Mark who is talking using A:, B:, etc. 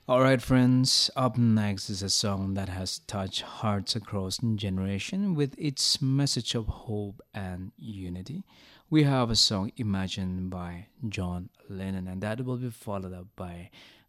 A: Alright, friends, up next is a song that has touched hearts across generation with its message of hope and unity. We have a song Imagine by John Lennon, and that will be followed up by